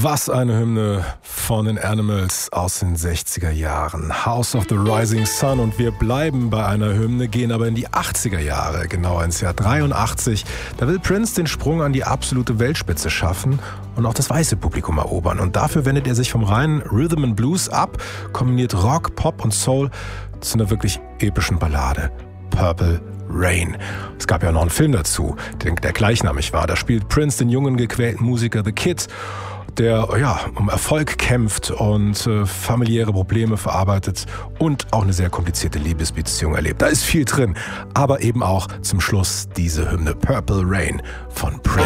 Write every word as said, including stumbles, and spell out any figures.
Was eine Hymne von den Animals aus den sechziger Jahren. House of the Rising Sun. Und wir bleiben bei einer Hymne, gehen aber in die achtziger Jahre, genauer ins Jahr dreiundachtzig. Da will Prince den Sprung an die absolute Weltspitze schaffen und auch das weiße Publikum erobern. Und dafür wendet er sich vom reinen Rhythm and Blues ab, kombiniert Rock, Pop und Soul zu einer wirklich epischen Ballade. Purple Rain. Es gab ja noch einen Film dazu, der, der gleichnamig war. Da spielt Prince den jungen, gequälten Musiker The Kid, der ja um Erfolg kämpft und äh, familiäre Probleme verarbeitet und auch eine sehr komplizierte Liebesbeziehung erlebt. Da ist viel drin, aber eben auch zum Schluss diese Hymne Purple Rain von Prince.